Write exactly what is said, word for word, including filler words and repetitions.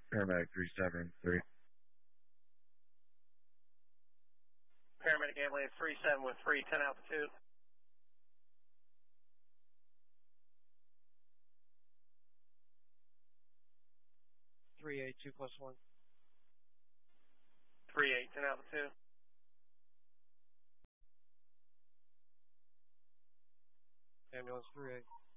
Paramedic three seven three. Paramedic ambulance three seven with three ten altitude. three eight two plus one. three eight ten altitude. Ambulance three eight.